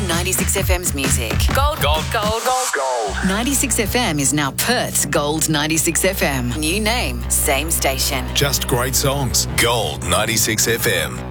96 FM's music. Gold. 96 FM is now Perth's Gold 96 FM. New name, same station. Just great songs. Gold 96 FM.